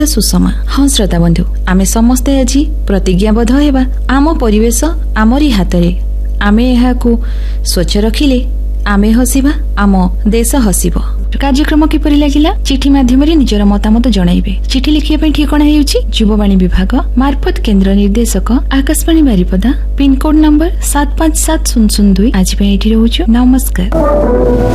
सुषमा। हाँ श्रोता बंधु, आमे समस्ते आज प्रतिज्ञाबद्ध हेबा आम परिवेश आमरी हातरे। आमे एहाकू स्वच्छ रखिले आमे हसिबा, आम देश हसिब। कार्यक्रम किपरि लागिला चिठी माध्यम निजर मतामत जणाइबे। चिठी लिखिया ठिकाना हेउछि युववाणी विभाग, मार्फत केन्द्र निर्देशक, आकाशवाणी बारिपदा, पिनकोड नंबर 757002। आज एठी रहूछु। नमस्कार।